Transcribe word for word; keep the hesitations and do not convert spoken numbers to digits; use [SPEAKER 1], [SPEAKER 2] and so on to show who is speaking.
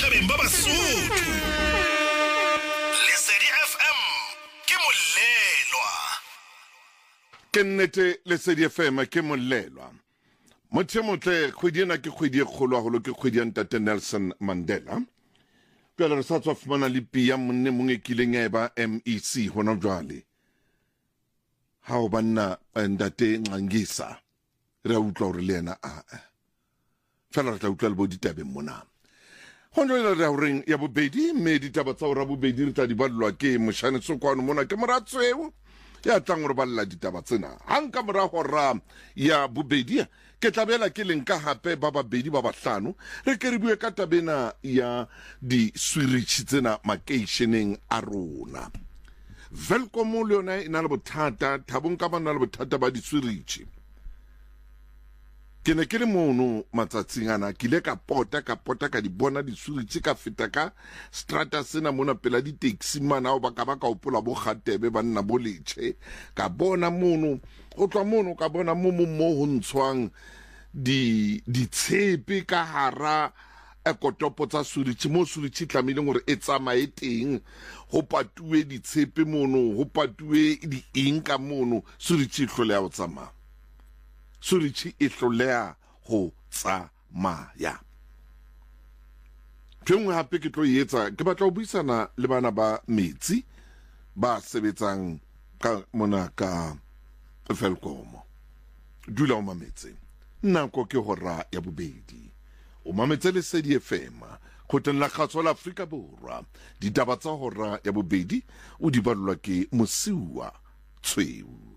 [SPEAKER 1] dithabeng ba Basotho. Lesedi F M ke molelwa.
[SPEAKER 2] Ke nnete Lesedi F M ke molelwa. Motho motle kgwedi ena ke kgwedi e kgolo haholo ke kgwedi ya Ntate Nelson Mandela. Pele re sa tswa fumana le pia monne mong e kileng ya eba M E C hona jwale. Ha o banna Ntate Ngangisa re a utlwa hore le yena a fela re tla utlwa le bo ditabeng mona. Hona le re hore ya bobedi mme ditaba tsa hore bobedi re tla di ballwa ke Moshane Sokwano mona ke Moratsweu ya tlang re balla ditaba tsena. Hanka mora hora ya bobedi ke tlabela ke lenka hape ba babedi ba bahlano re ke re bue ka tabena ya di swirichi tsena makeisheneng a rona. Velkom le yona ina le bothata Thabong ka bana le bothata ba di swirichi. Ke ne ke le mono matsatsing ana ke ile ka pota ka pota ka di bona di swirichi ka feta ka strata sena mona pela di taxi mana o baka baka opola bo Gatebe ba nna bo Letshe ka bona mono o tla mono ka bona mo mo mo ho ntshwang di di tshepe ka hara a kotopo tsa swirichi mo swirichi tlamile gore e tsamaye teng ho patuwe di tshepe mono ho patuwe di inka mono swirichi hlolea ho tsamaya swirichi e hlolea ho tsamaya. Tengwe hape ke tlo etsa ke batla ho buisana le bana ba metsi ba sebetsang ka mona ka Velkom. Dula o mametse nako ke hora ya bobedi o mametse Lesedi F M khoteng la kgatso la Afrika Borwa ditaba tsa hora ya bobedi o di ballwa ke Mosiuwa Tshweu.